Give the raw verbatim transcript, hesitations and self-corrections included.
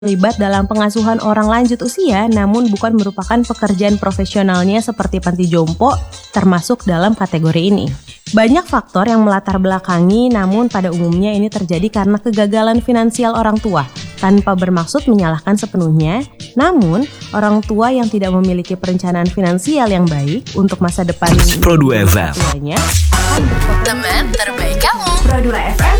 terlibat dalam pengasuhan orang lanjut usia namun bukan merupakan pekerjaan profesionalnya seperti panti jompo termasuk dalam kategori ini. Banyak faktor yang melatar belakangi namun pada umumnya ini terjadi karena kegagalan finansial orang tua. Tanpa bermaksud menyalahkan sepenuhnya, namun orang tua yang tidak memiliki perencanaan finansial yang baik untuk masa depan Pro dua F M. tuanya, Teman terbaik kamu. Pro dua F M